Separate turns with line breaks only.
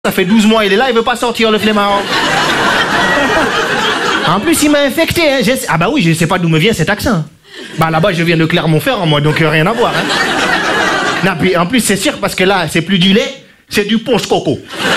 Ça fait 12 mois, il est là, il veut pas sortir, le flemmard. En plus, il m'a infecté. Hein. Ah bah oui, je sais pas d'où me vient cet accent. Bah là-bas, je viens de Clermont-Ferrand, moi, donc rien à voir. Hein. Non, puis, en plus, c'est sûr, parce que là, c'est plus du lait, c'est du ponche coco.